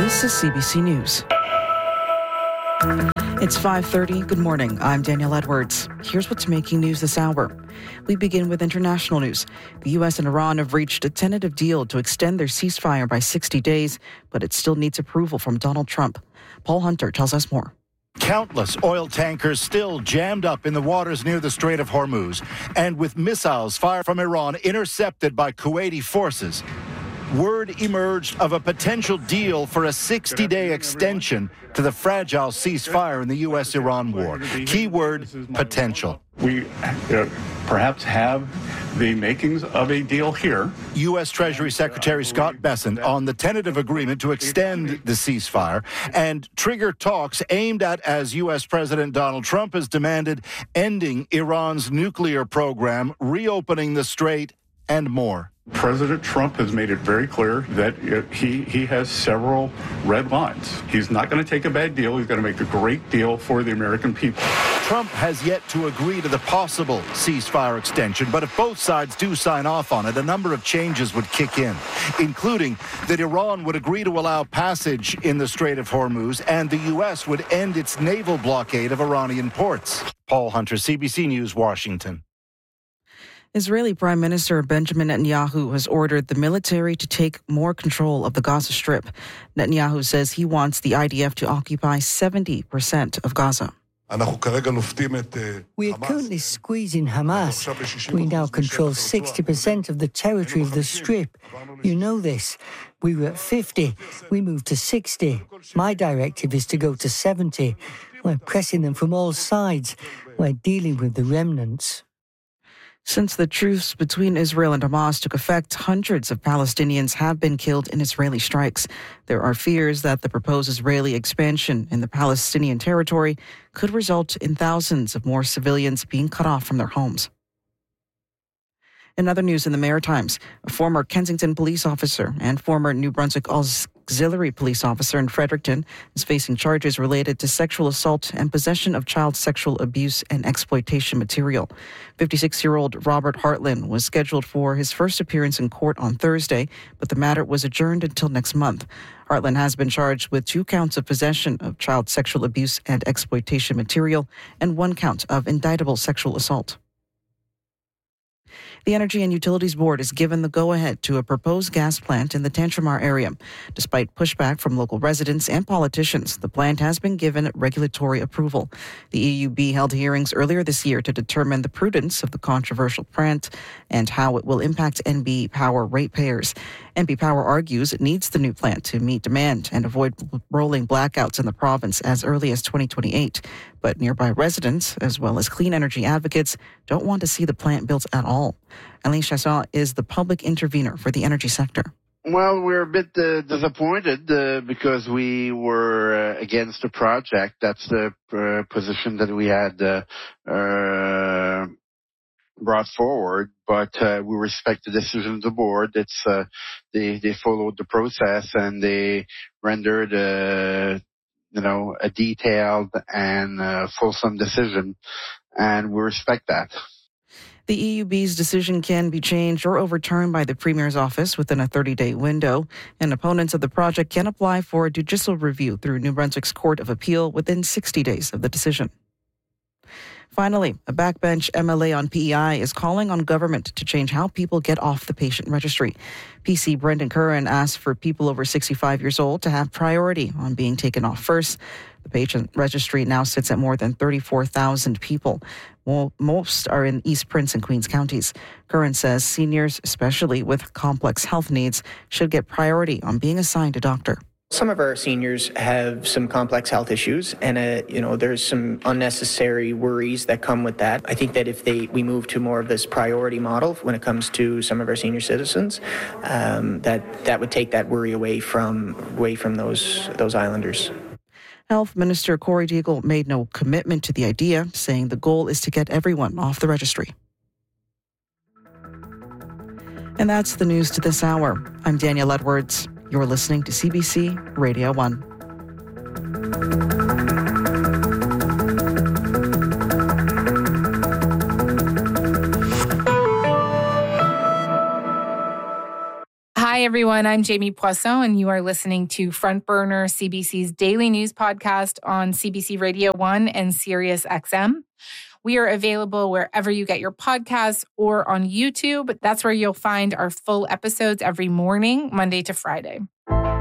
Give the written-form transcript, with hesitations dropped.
This is CBC News. It's 5:30. Good morning. I'm Danielle Edwards. Here's what's making news this hour. We begin with international news. The U.S. and Iran have reached a tentative deal to extend their ceasefire by 60 days, but it still needs approval from Donald Trump. Paul Hunter tells us more. Countless oil tankers still jammed up in the waters near the Strait of Hormuz, and with missiles fired from Iran intercepted by Kuwaiti forces. Word emerged of a potential deal for a 60-day extension to the fragile ceasefire in the U.S.-Iran war. Keyword, potential. We perhaps have the makings of a deal here. U.S. Treasury Secretary Scott Bessent on the tentative agreement to extend the ceasefire and trigger talks aimed at, as U.S. President Donald Trump has demanded, ending Iran's nuclear program, reopening the strait, and more. President Trump has made it very clear that he has several red lines. He's not going to take a bad deal. He's going to make a great deal for the American people. Trump has yet to agree to the possible ceasefire extension, but if both sides do sign off on it, a number of changes would kick in, including that Iran would agree to allow passage in the Strait of Hormuz, and the U.S. would end its naval blockade of Iranian ports. Paul Hunter, CBC News, Washington. Israeli Prime Minister Benjamin Netanyahu has ordered the military to take more control of the Gaza Strip. Netanyahu says he wants the IDF to occupy 70% of Gaza. We are currently squeezing Hamas. We now control 60% of the territory of the Strip. You know this. We were at 50. We moved to 60. My directive is to go to 70. We're pressing them from all sides. We're dealing with the remnants. Since the truce between Israel and Hamas took effect, hundreds of Palestinians have been killed in Israeli strikes. There are fears that the proposed Israeli expansion in the Palestinian territory could result in thousands of more civilians being cut off from their homes. In other news in the Maritimes, a former Kensington police officer and former New Brunswick auxiliary police officer in Fredericton is facing charges related to sexual assault and possession of child sexual abuse and exploitation material. 56-year-old Robert Hartland was scheduled for his first appearance in court on Thursday, but the matter was adjourned until next month. Hartland has been charged with 2 counts of possession of child sexual abuse and exploitation material and 1 count of indictable sexual assault. The Energy and Utilities Board has given the go-ahead to a proposed gas plant in the Tantramar area. Despite pushback from local residents and politicians, the plant has been given regulatory approval. The EUB held hearings earlier this year to determine the prudence of the controversial plant and how it will impact NB Power ratepayers. NB Power argues it needs the new plant to meet demand and avoid rolling blackouts in the province as early as 2028. But nearby residents, as well as clean energy advocates, don't want to see the plant built at all. Alain Chasson is the public intervener for the energy sector. Well, we're a bit disappointed because we were against the project. That's the position that we had brought forward, but we respect the decision of the board. It's they followed the process and they rendered a detailed and fulsome decision, and we respect that. The EUB's decision can be changed or overturned by the Premier's office within a 30-day window, and opponents of the project can apply for a judicial review through New Brunswick's Court of Appeal within 60 days of the decision. Finally, a backbench MLA on PEI is calling on government to change how people get off the patient registry. PC Brendan Curran asked for people over 65 years old to have priority on being taken off first. The patient registry now sits at more than 34,000 people. Most are in East Prince and Queens counties. Curran says seniors, especially with complex health needs, should get priority on being assigned a doctor. Some of our seniors have some complex health issues, and there's some unnecessary worries that come with that. I think that if we move to more of this priority model when it comes to some of our senior citizens, that would take that worry away from those islanders. Health Minister Corey Deagle made no commitment to the idea, saying the goal is to get everyone off the registry. And that's the news to this hour. I'm Danielle Edwards. You're listening to CBC Radio 1. Hi, everyone. I'm Jamie Poisson, and you are listening to Front Burner, CBC's daily news podcast on CBC Radio 1 and Sirius XM. We are available wherever you get your podcasts or on YouTube. That's where you'll find our full episodes every morning, Monday to Friday.